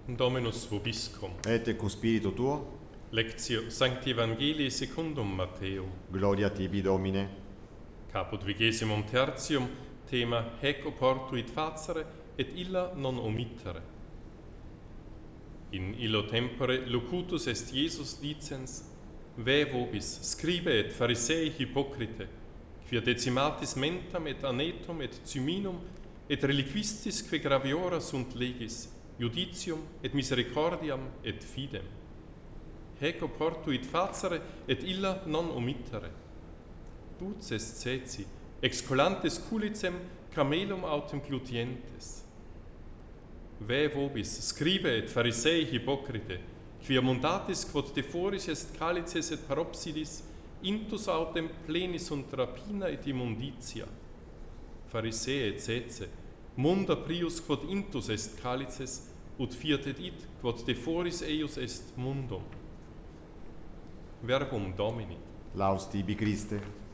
Dominus vobiscum. Et cum spiritu tuo, Lectio Sancti Evangelii secundum Matteum. gloria tibi Domine. Caput 23, tema Haec oportuit facere et illa non omittere. In illo tempore locutus est Iesus dicens: Vae vobis, scribe et Pharisei hypocrite, quia decimatis mentam et anetum et cyminum et reliquistisque graviora sunt legis, judicium et misericordiam et fidem. Haec oportuit facere et illa non omittere. Dux est ceci, excolantes culicem camelum autem glutientes. Vae vobis, scribe et Pharisei hypocrite, quia mundatis quod de foris est calices et paropsidis, intus autem pleni sunt rapina et immunditia. Pharisee cece, munda prius quod intus est calices, ut fiat et id quod de foris eius est mundum. Verbum Domini. Laus tibi Christe.